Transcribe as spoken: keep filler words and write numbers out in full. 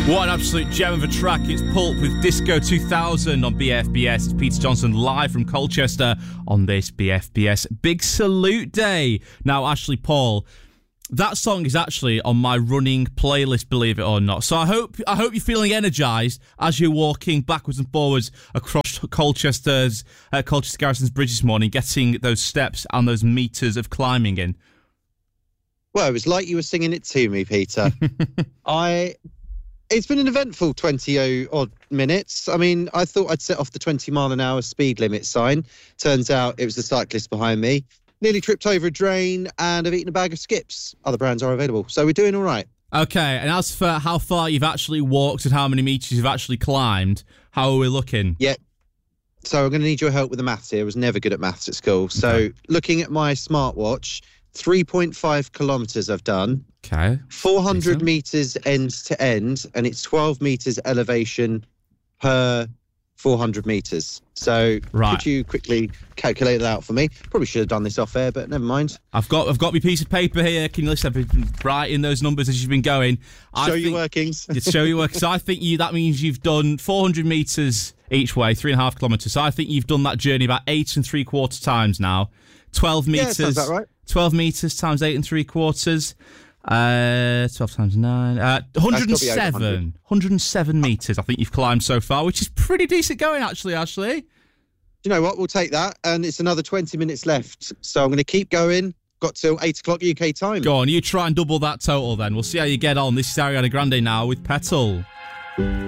What an absolute gem of a track. It's Pulp with Disco two thousand on B F B S. It's Peter Johnson live from Colchester on this B F B S Big Salute Day. Now, Ashley Paul, that song is actually on my running playlist, believe it or not. So I hope I hope you're feeling energised as you're walking backwards and forwards across Colchester's uh, Colchester Garrison's Bridge this morning, getting those steps and those metres of climbing in. Well, it was like you were singing it to me, Peter. I... It's been an eventful twenty odd minutes. I mean, I thought I'd set off the twenty mile an hour speed limit sign. Turns out it was the cyclist behind me. Nearly tripped over a drain and I've eaten a bag of Skips. Other brands are available. So we're doing all right. Okay, and as for how far you've actually walked and how many metres you've actually climbed, how are we looking? Yeah. So I'm going to need your help with the maths here. I was never good at maths at school. So okay. Looking at my smartwatch, three point five kilometres I've done. Okay. four hundred metres end to end, and it's twelve metres elevation per four hundred metres. So right. Could you quickly calculate that out for me? Probably should have done this off air, but never mind. I've got I've got my piece of paper here. Can you listen? I've been writing those numbers as you've been going. I show think, your workings. show your workings. So I think you that means you've done four hundred metres each way, three and a half kilometres. So I think you've done that journey about eight and three quarter times now. twelve metres. Yeah, sounds about right. twelve metres times eight and three quarters. Uh, twelve times nine. Uh, one hundred seven. one hundred seven metres I think you've climbed so far, which is pretty decent going, actually, Ashley. Do you know what? We'll take that. And it's another twenty minutes left. So I'm going to keep going. Got till eight o'clock U K time. Go on, you try and double that total then. We'll see how you get on. This is Ariana Grande now with Petal.